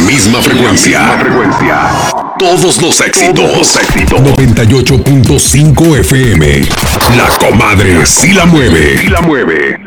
misma frecuencia. Todos los éxitos. 98.5 FM. La comadre sí la mueve.